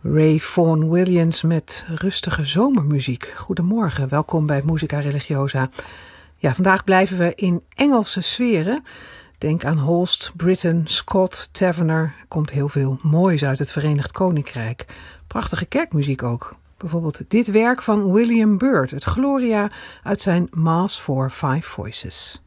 Ray Vaughan Williams met rustige zomermuziek. Goedemorgen, welkom bij Musica Religiosa. Ja, vandaag blijven we in Engelse sferen. Denk aan Holst, Britten, Scott, Tavener. Er komt heel veel moois uit het Verenigd Koninkrijk. Prachtige kerkmuziek ook. Bijvoorbeeld dit werk van William Byrd, het Gloria uit zijn Mass for Five Voices.